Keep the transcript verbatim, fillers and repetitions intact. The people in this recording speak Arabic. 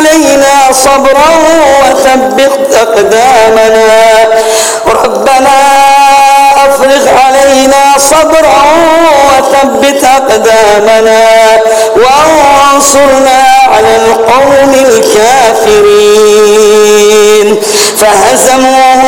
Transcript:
علينا صبرا وثبت أقدامنا ربنا أفرغ علينا صبرا وثبت أقدامنا وانصرنا على القوم الكافرين فهزموهم